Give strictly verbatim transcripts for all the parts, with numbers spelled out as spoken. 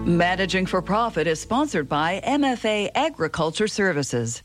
Managing for Profit is sponsored by M F A Agriculture Services.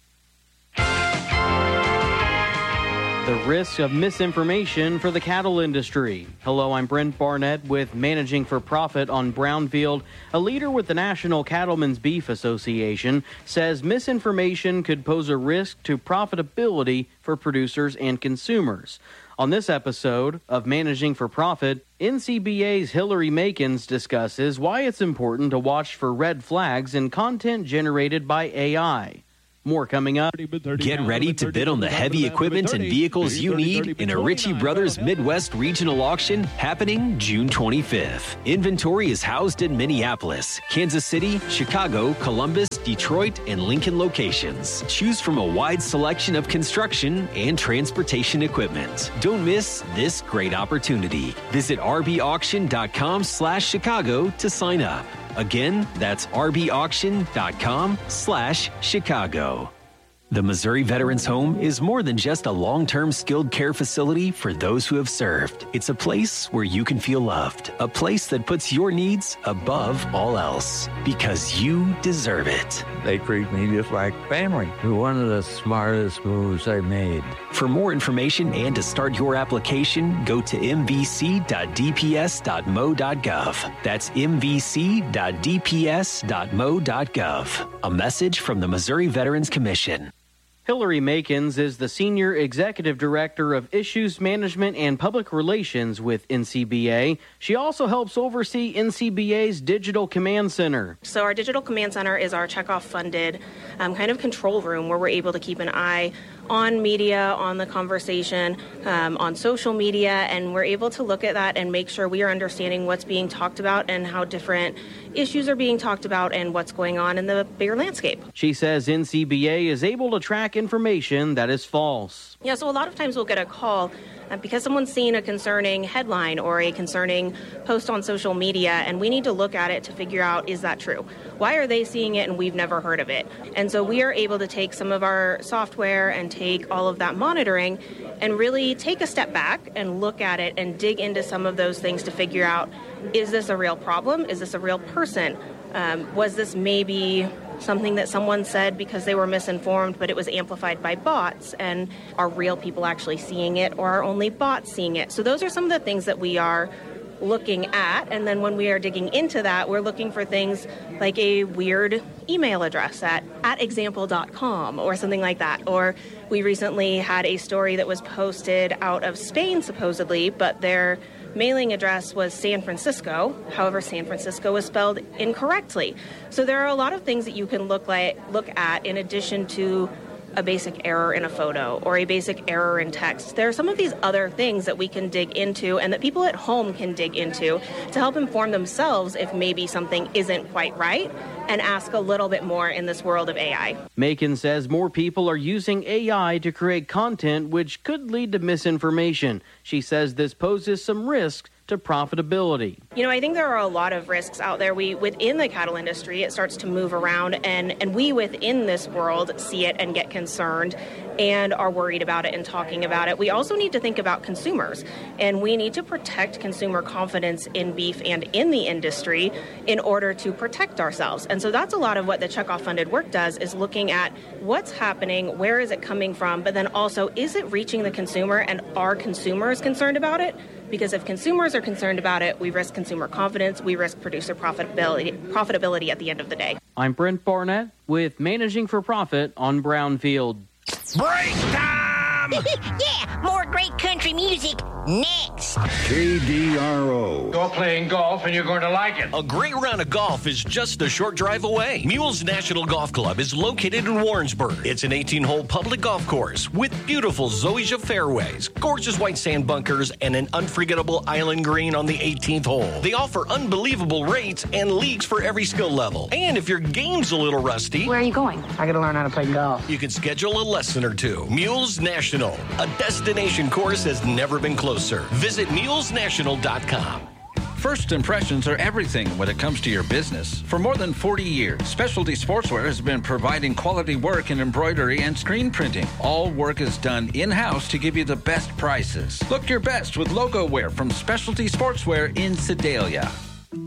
The risk of misinformation for the cattle industry. Hello, I'm Brent Barnett with Managing for Profit on Brownfield. A leader with the National Cattlemen's Beef Association says misinformation could pose a risk to profitability for producers and consumers. On this episode of Managing for Profit, N C B A's Hillary Makins discusses why it's important to watch for red flags in content generated by A I. More coming up. Get ready to bid on the heavy equipment and vehicles you need in a Ritchie Brothers Midwest Regional Auction happening June twenty-fifth. Inventory is housed in Minneapolis, Kansas City, Chicago, Columbus, Detroit, and Lincoln locations. Choose from a wide selection of construction and transportation equipment. Don't miss this great opportunity. Visit rbauction.com slash Chicago to sign up. Again, that's rbauction.com slash Chicago. The Missouri Veterans Home is more than just a long-term skilled care facility for those who have served. It's a place where you can feel loved, a place that puts your needs above all else, because you deserve it. They treat me just like family. One of the smartest moves I made. For more information and to start your application, go to m v c dot d p s dot m o dot gov. That's m v c dot d p s dot m o dot gov. A message from the Missouri Veterans Commission. Hillary Makins is the Senior Executive Director of Issues Management and Public Relations with N C B A. She also helps oversee N C B A's Digital Command Center. So our Digital Command Center is our checkoff-funded um, kind of control room where we're able to keep an eye on media, on the conversation, um, on social media, and we're able to look at that and make sure we are understanding what's being talked about and how different issues are being talked about and what's going on in the bigger landscape. She says N C B A is able to track information that is false. Yeah, so a lot of times we'll get a call uh, because someone's seen a concerning headline or a concerning post on social media, and we need to look at it to figure out, is that true? Why are they seeing it and we've never heard of it? And so we are able to take some of our software and take all of that monitoring and really take a step back and look at it and dig into some of those things to figure out, is this a real problem? Is this a real person? Um, was this maybe something that someone said because they were misinformed, but it was amplified by bots? And are real people actually seeing it, or are only bots seeing it? So those are some of the things that we are looking at. And then when we are digging into that, we're looking for things like a weird email address at, at example dot com or something like that. Or we recently had a story that was posted out of Spain, supposedly, but their mailing address was San Francisco. However, San Francisco was spelled incorrectly. So there are a lot of things that you can look like look at in addition to a basic error in a photo or a basic error in text. There are some of these other things that we can dig into and that people at home can dig into to help inform themselves if maybe something isn't quite right and ask a little bit more in this world of A I. Macon says more people are using A I to create content which could lead to misinformation. She says this poses some risks to profitability. You know, I think there are a lot of risks out there. We, within the cattle industry, it starts to move around, and, and we within this world see it and get concerned and are worried about it and talking about it. We also need to think about consumers, and we need to protect consumer confidence in beef and in the industry in order to protect ourselves. And so that's a lot of what the checkoff funded work does, is looking at what's happening, where is it coming from, but then also, is it reaching the consumer, and are consumers concerned about it? Because if consumers are concerned about it, we risk consumer confidence, we risk producer profitability, profitability at the end of the day. I'm Brent Barnett with Managing for Profit on Brownfield. Break time! Yeah, more great country music next. K D R O. You're playing golf and you're going to like it. A great round of golf is just a short drive away. Mules National Golf Club is located in Warrensburg. It's an eighteen-hole public golf course with beautiful zoysia fairways, gorgeous white sand bunkers, and an unforgettable island green on the eighteenth hole. They offer unbelievable rates and leagues for every skill level. And if your game's a little rusty... Where are you going? I gotta learn how to play golf. You can schedule a lesson or two. Mules National. A destination course has never been closer. Visit mules national dot com. First impressions are everything when it comes to your business. For more than forty years, Specialty Sportswear has been providing quality work in embroidery and screen printing. All work is done in-house to give you the best prices. Look your best with logo wear from Specialty Sportswear in Sedalia.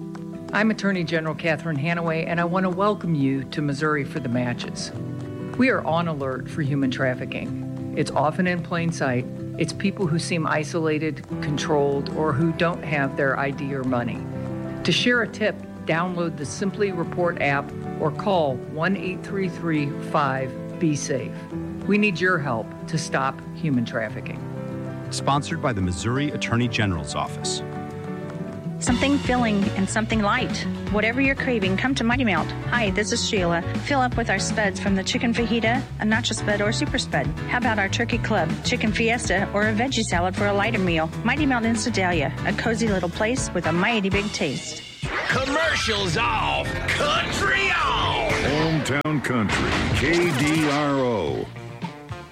I'm Attorney General Catherine Hanaway, and I want to welcome you to Missouri for the Matches. We are on alert for human trafficking. It's often in plain sight. It's people who seem isolated, controlled, or who don't have their I D or money. To share a tip, download the Simply Report app or call one eight three three five be safe. We need your help to stop human trafficking. Sponsored by the Missouri Attorney General's Office. Something filling and something light. Whatever you're craving, come to Mighty Melt. Hi, this is Sheila. Fill up with our spuds from the Chicken Fajita, a Nacho Spud, or Super Spud. How about our Turkey Club, Chicken Fiesta, or a veggie salad for a lighter meal? Mighty Melt in Sedalia, a cozy little place with a mighty big taste. Commercials off, country on. Hometown Country, K D R O.